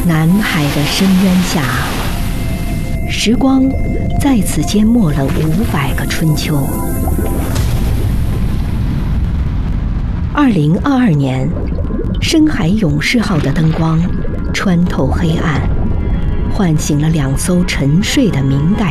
南海的深渊下，时光在此缄默了500个春秋。2022年，深海勇士号的灯光穿透黑暗，唤醒了2艘沉睡的明代